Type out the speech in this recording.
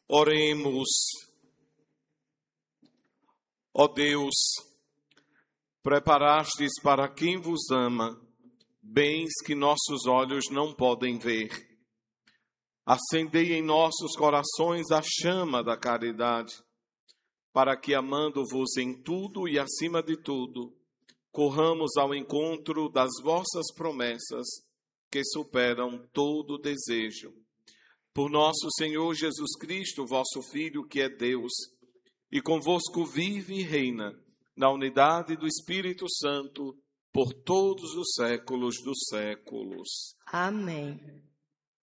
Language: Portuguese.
Oremos. Ó Deus, preparastes para quem vos ama bens que nossos olhos não podem ver. Acendei em nossos corações a chama da caridade, para que, amando-vos em tudo e acima de tudo, corramos ao encontro das vossas promessas que superam todo desejo. Por nosso Senhor Jesus Cristo, vosso Filho, que é Deus, e convosco vive e reina, na unidade do Espírito Santo, por todos os séculos dos séculos. Amém.